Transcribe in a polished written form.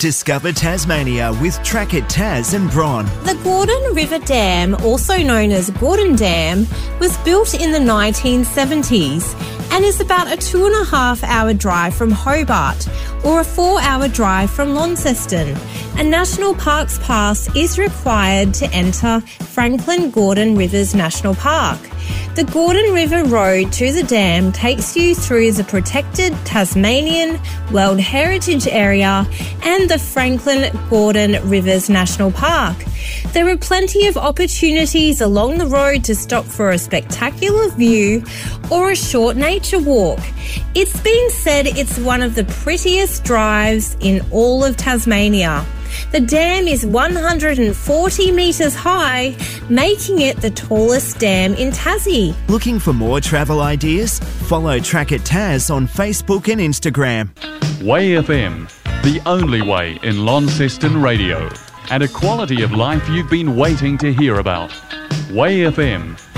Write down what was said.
Discover Tasmania with Track It Tas and Bron. The Gordon River Dam, also known as Gordon Dam, was built in the 1970s and is about a 2.5-hour drive from Hobart or a 4-hour drive from Launceston. A National Parks Pass is required to enter Franklin Gordon Rivers National Park. The Gordon River Road to the dam takes you through the protected Tasmanian World Heritage Area and the Franklin Gordon Rivers National Park. There are plenty of opportunities along the road to stop for a spectacular view or a short nature walk. It's been said it's one of the prettiest drives in all of Tasmania. The dam is 140 metres high, making it the tallest dam in Tassie. Looking for more travel ideas? Follow Track It Tas on Facebook and Instagram. Way FM, the only way in Launceston radio, and a quality of life you've been waiting to hear about. Way FM,